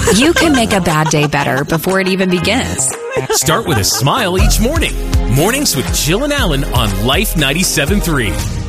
You can make a bad day better before it even begins. Start with a smile each morning. Mornings with Jill and Alan on Life 97.3.